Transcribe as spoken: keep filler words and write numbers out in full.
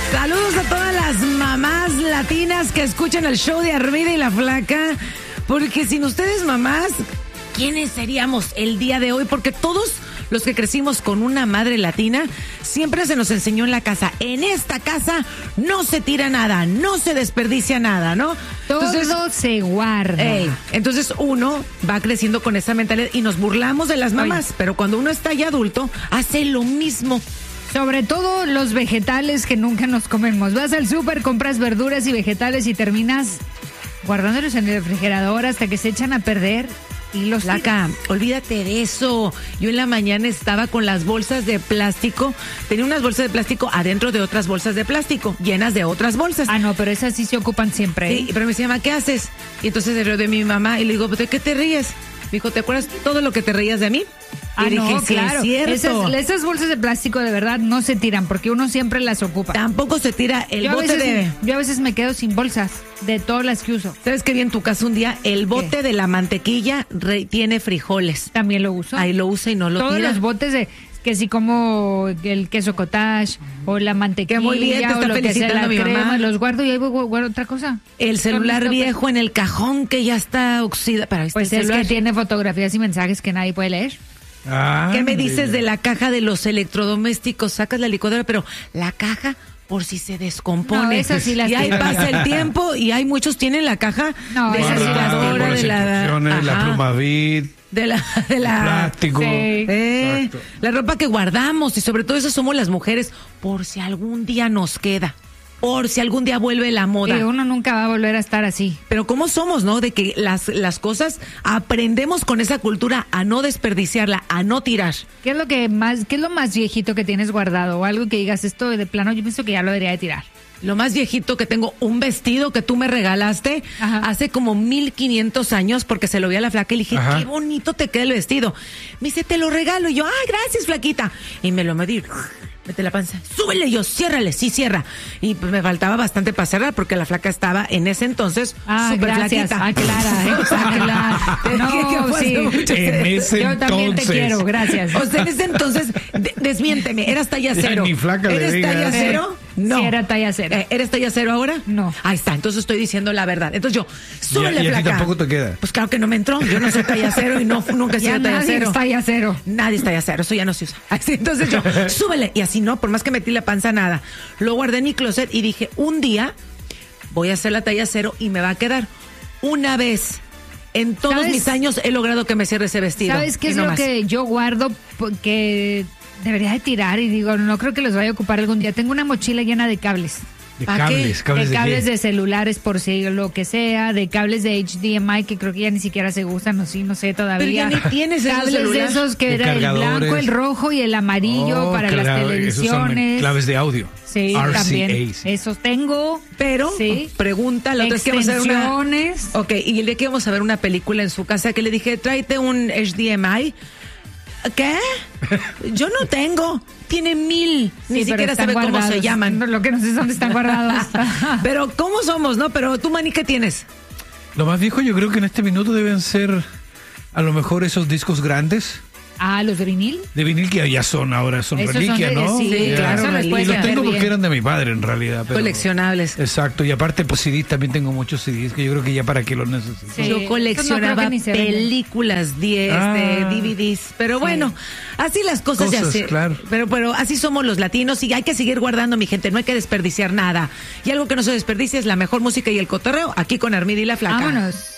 Saludos a todas las mamás latinas que escuchan el show de Armida y la Flaca, porque sin ustedes, mamás, ¿quiénes seríamos el día de hoy? Porque todos los que crecimos con una madre latina, siempre se nos enseñó en la casa, en esta casa no se tira nada, no se desperdicia nada, ¿no? Todo entonces, se guarda. Ey, entonces uno va creciendo con esa mentalidad y nos burlamos de las mamás, Oye. pero cuando uno está ya adulto, hace lo mismo. Sobre todo los vegetales que nunca nos comemos. Vas al súper, compras verduras y vegetales y terminas guardándolos en el refrigerador hasta que se echan a perder. Y los Flaca, olvídate de eso. Yo en la mañana estaba con las bolsas de plástico. Tenía unas bolsas de plástico adentro de otras bolsas de plástico, llenas de otras bolsas. Ah, no, pero esas sí se ocupan siempre. ¿eh? Sí, pero me decía, mamá, ¿qué haces? Y entonces se rió de mi mamá y le digo, ¿de qué te ríes? Me dijo, ¿te acuerdas todo lo que te reías de mí? Ah, y dije, no, sí, claro. Es cierto. Esas, esas bolsas de plástico de verdad no se tiran porque uno siempre las ocupa. Tampoco se tira el yo bote veces, de... Yo a veces me quedo sin bolsas de todas las que uso. ¿Sabes qué vi en tu casa un día? El bote ¿Qué? de la mantequilla re, tiene frijoles. También lo uso. Ahí lo usa y no lo Todos tira. los botes de... que si como el queso cottage o la mantequilla, que muy bien, te o está lo que sea, la mi crema, mamá. los guardo y ahí guardo otra cosa. El celular viejo en el cajón que ya está oxidado. Pues es que tiene fotografías y mensajes que nadie puede leer. Ah, ¿Qué me dices de la caja de los electrodomésticos? Sacas la licuadora, pero la caja por si se descompone. No, esas sí las y ahí tengo. pasa el tiempo y hay muchos tienen la caja No, de la esas sí las licuadora, con las de la, instrucciones, la ajá, plumavit, de la de la plástico. Sí. eh, Exacto. la ropa que guardamos y sobre todo eso somos las mujeres por si algún día nos queda. Por si algún día vuelve la moda. Y uno nunca va a volver a estar así. Pero ¿cómo somos, no? De que las, las cosas aprendemos con esa cultura a no desperdiciarla, a no tirar. ¿Qué es lo que más, qué es lo más viejito que tienes guardado? O algo que digas, esto de plano, yo pienso que ya lo debería de tirar. Lo más viejito que tengo, un vestido que tú me regalaste Ajá. hace como mil quinientos años porque se lo vi a la flaca y le dije, Ajá. qué bonito te queda el vestido. Me dice, te lo regalo. Y yo, ay, gracias, flaquita. Y me lo medí. Mete la panza, súbele, y yo, ciérrale, sí, cierra. Y pues me faltaba bastante para cerrar porque la flaca estaba en ese entonces Ah, súper gracias. flaquita. Ah, Clara, ¿eh? Ah, Clara. Te dije que No, fue sí. hace mucho. En ese Yo también te entonces. quiero, gracias. O sea, en ese entonces, de- desmiénteme, ¿eras talla Ya cero? ni flaca le ¿Eres digas. talla Eh, cero? No. sí, era talla cero. Eh, ¿Eres talla cero ahora? No. Ahí está, entonces estoy diciendo la verdad. Entonces yo, súbele, Y a- y a ti flaca. tampoco te queda. Pues claro que no me entró. Yo no soy talla cero y no, nunca he Ya sido talla nadie cero. es talla cero. Nadie es talla cero, eso ya no se usa. Así, entonces yo, súbele. Y así no, por más que metí la panza, nada. Lo guardé en mi closet y dije, un día voy a hacer la talla cero y me va a quedar. Una vez en todos ¿Sabes? mis años he logrado que me cierre ese vestido. ¿Sabes qué Y es no lo más. que yo guardo que debería de tirar? Y digo, no creo que los vaya a ocupar algún día. Tengo una mochila llena de cables. De ¿Pa' qué? cables, cables de de, cables qué? de celulares por si lo que sea, de cables de H D M I que creo que ya ni siquiera se usan, o sí, no sé todavía. Pero ya ni tienes esos cables de celulares. esos que De era el cargadores. blanco, el rojo y el amarillo Oh, para las claro, esos son televisiones. claves de audio. Sí, R C A, también. sí. Esos tengo. Pero, Sí. pregunta, la otra vez que vamos a ver una... Extensiones. Ok, y el día que íbamos a ver una película en su casa, que le dije, tráete un H D M I. ¿Qué? Yo no tengo. Tiene mil. Ni Sí, pero siquiera están sabe cómo se guardados. llaman. Lo que no sé es dónde están guardados. Pero, ¿cómo somos, no? Pero tú, Manny, ¿qué tienes? Lo más viejo yo creo que en este minuto deben ser a lo mejor esos discos grandes Ah, los de vinil. de vinil que ya son ahora, son Esos son reliquia, de- ¿no? sí, Ya. claro, eso los reliquia. puedes Y los vender tengo porque bien. eran de mi padre en realidad. Pero, Coleccionables. Exacto, y aparte pues C Ds también tengo muchos C Ds que yo creo que ya para qué los necesito. Sí, Yo eso no coleccionaba creo que ni se venden. películas, diez, Ah. de D V Ds. Pero bueno, así las cosas, Cosas, ya se- claro. Pero, pero así somos los latinos y hay que seguir guardando, mi gente. No hay que desperdiciar nada. Y algo que no se desperdicia es la mejor música y el cotorreo aquí con Armida y la Flaca. Vámonos.